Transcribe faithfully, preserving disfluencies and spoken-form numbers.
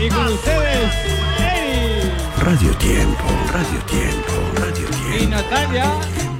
Y con ustedes, Eri. Radio Tiempo, Radio Tiempo, Radio Tiempo. Y Natalia.